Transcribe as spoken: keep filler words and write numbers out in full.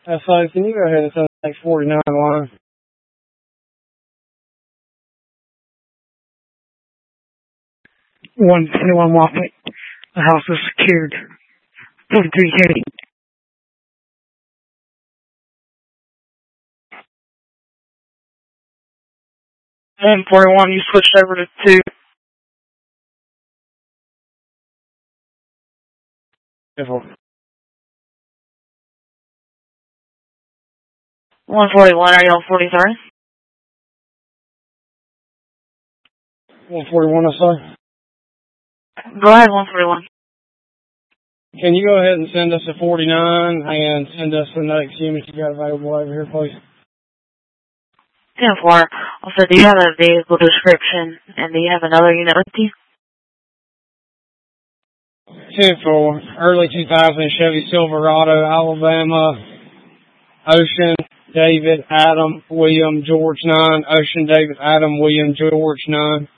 That's fine. Can you go ahead and send the next forty-nine line? one twenty-one Wofford. The house is secured. forty-three heading. one forty-one, you switched over to two. one forty-one, are you on forty-three? one forty-one, I say. Go ahead, one forty-one. Can you go ahead and send us a forty-nine and send us the next unit you got available over here, please? ten four. Also, do you have a vehicle description and do you have another unit with you? ten four. Early two thousand Chevy Silverado, Alabama. Ocean, David, Adam, William, George nine. Ocean, David, Adam, William, George nine.